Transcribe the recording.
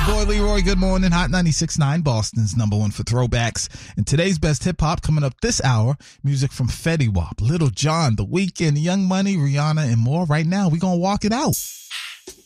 boy Leroy, good morning. Hot 96.9, Boston's number one for throwbacks. And today's best hip-hop coming up this hour, music from Fetty Wap, Little John, The Weeknd, Young Money, Rihanna, and more. Right now, we're going to walk it out.